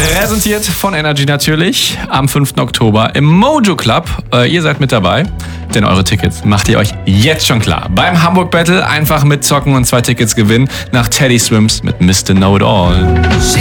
Präsentiert von Energy natürlich am 5. Oktober im Mojo Club. Ihr seid mit dabei, denn eure Tickets macht ihr euch jetzt schon klar. Beim Hamburg Battle einfach mitzocken und 2 Tickets gewinnen nach Teddy Swims mit Mr. Know It All.